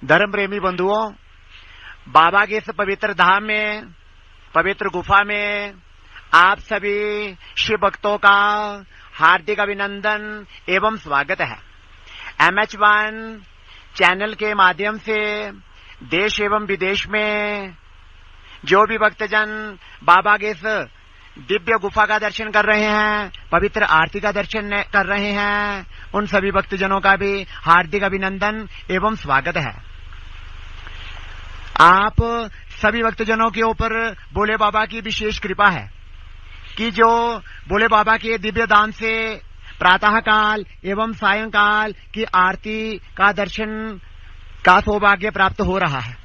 धर्म प्रेमी बंधुओं, बाबा के इस पवित्र धाम में, पवित्र गुफा में आप सभी शिव भक्तों का हार्दिक अभिनंदन एवं स्वागत है। MH1 चैनल के माध्यम से देश एवं विदेश में जो भी भक्तजन बाबा के इस दिव्य गुफा का दर्शन कर रहे हैं, पवित्र आरती का दर्शन कर रहे हैं, उन सभी भक्तजनों का भी हार्दिक अभिनंदन एवं स्वागत है। आप सभी भक्तजनों के ऊपर भोले बाबा की विशेष कृपा है कि जो भोले बाबा के दिव्य दान से प्रातः काल एवं सायंकाल की आरती का दर्शन का सौभाग्य प्राप्त हो रहा है।